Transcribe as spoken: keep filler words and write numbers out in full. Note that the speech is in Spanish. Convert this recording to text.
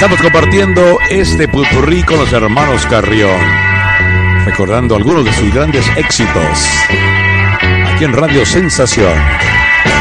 Estamos compartiendo este pupurrí con los hermanos Carrión, recordando algunos de sus grandes éxitos aquí en Radio Sensación.